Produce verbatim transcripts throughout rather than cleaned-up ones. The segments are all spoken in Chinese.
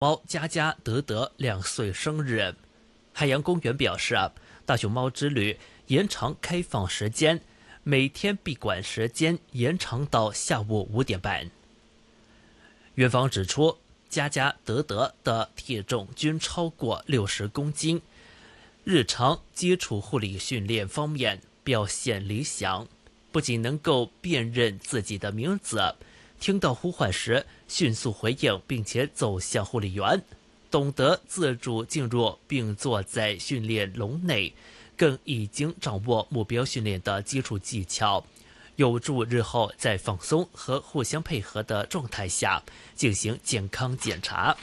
猫加加德德两岁生日。海洋公园表示，大熊猫之旅延长开放时间，每天闭馆时间延长到下午五点半。园方指出，加加德德的体重均超过六十公斤，日常基础护理训练方面表现理想，不仅能够辨认自己的名字，听到呼唤时迅速回应，并且走向护理员，懂得自主进入并坐在训练笼内，更已经掌握目标训练的基础技巧，有助日后在放松和互相配合的状态下进行健康检查。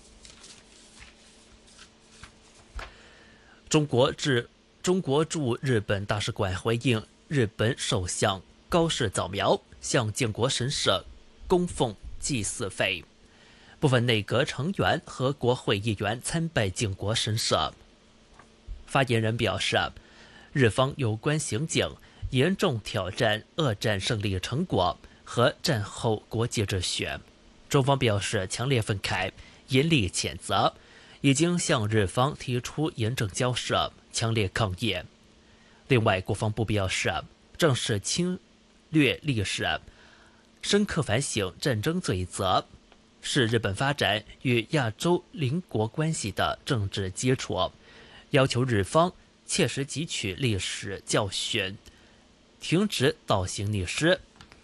中国驻中国驻日本大使馆回应日本首相高市早苗向建国神社供奉祭祀费，部分内阁成员和国会议员参拜建国神社。发言人表示，日方有关行径严重挑战二战胜利成果和战后国际秩序，中方表示强烈愤慨，严厉谴责，已经向日方提出严正交涉，强烈抗议。另外，国防部表示，正视侵略历史，深刻反省战争罪责，是日本发展与亚洲邻国关系的政治基础，要求日方切实汲取历史教训，停止倒行逆施。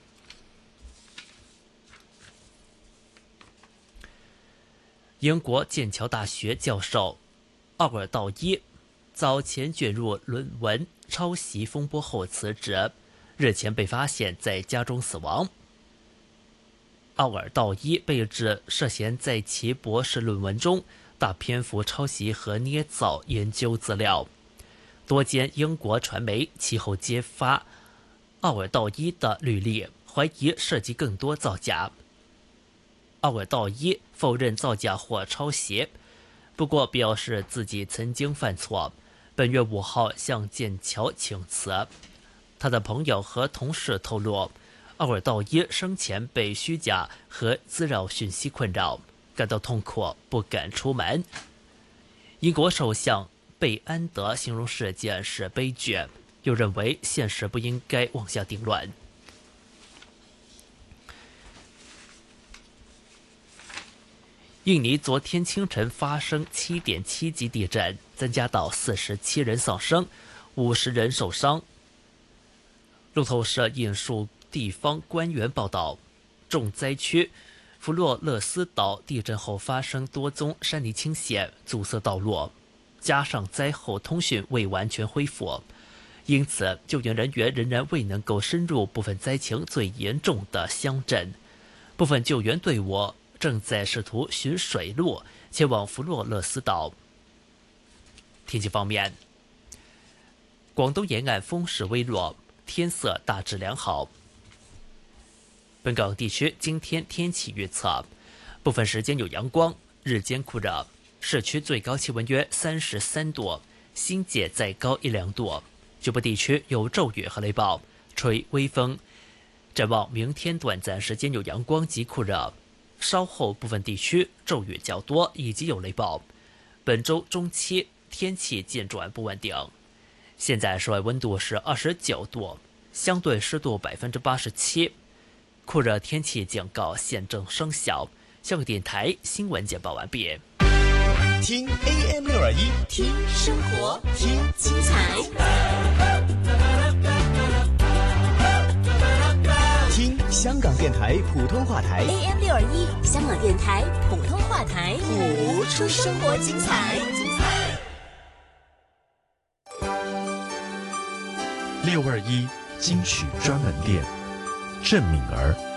英国剑桥大学教授奥尔道伊早前卷入论文抄袭风波后辞职，日前被发现在家中死亡。奥尔道伊被指涉嫌在其博士论文中大篇幅抄袭和捏造研究资料，多间英国传媒其后揭发奥尔道伊的履历，怀疑涉及更多造假。奥尔道伊否认造假或抄袭，不过表示自己曾经犯错，本月五号向剑桥请辞。他的朋友和同事透露，奥尔道伊生前被虚假和滋扰讯息困扰，感到痛苦，不敢出门。英国首相贝安德形容事件是悲剧，又认为现实不应该妄下定论。印尼昨天清晨发生 七点七 级地震，增加到四十七人丧生，五十人受伤。路透社引述地方官员报道，重灾区弗洛勒斯岛地震后发生多宗山泥倾泻，阻塞道路，加上灾后通讯未完全恢复，因此救援人员仍然未能够深入部分灾情最严重的乡镇。部分救援队伍正在试图寻水路前往弗洛勒斯岛。天气方面，广东沿岸风势微弱，天色大致良好。本港地区今天天气预测，部分时间有阳光，日间酷热，市区最高气温约三十三度，新界再高一两度，局部地区有骤雨和雷暴，吹微风。展望明天短暂时间有阳光及酷热，稍后部分地区骤雨较多以及有雷暴。本周中期天气渐转不稳定。现在室外温度是二十九度，相对湿度百分之八十七，酷热天气警告现正生效。香港电台新闻简报完毕。 听 A M 六二一， 听生活， 听精彩， 听香港电台普通话台 A M 六二一，香港电台普通话台， 谱出生活精彩。 六二一金曲专门店，郑敏儿。